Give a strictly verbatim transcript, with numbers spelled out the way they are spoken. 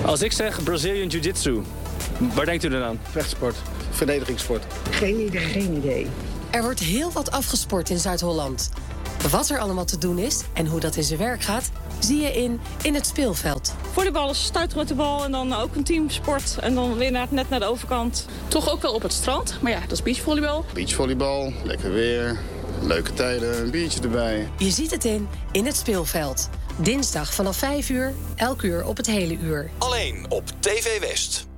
Als ik zeg Brazilian Jiu-Jitsu, waar denkt u dan aan? Vechtsport, verdedigingssport. Geen idee. Geen idee. Er wordt heel wat afgesport in Zuid-Holland. Wat er allemaal te doen is en hoe dat in zijn werk gaat, zie je in In het Speelveld. Volleybal is stuiteren met de bal en dan ook een teamsport. En dan weer naar, net naar de overkant. Toch ook wel op het strand, maar ja, dat is beachvolleybal. Beachvolleybal, lekker weer, leuke tijden, een biertje erbij. Je ziet het in In het Speelveld. Dinsdag vanaf vijf uur, elk uur op het hele uur. Alleen op T V West.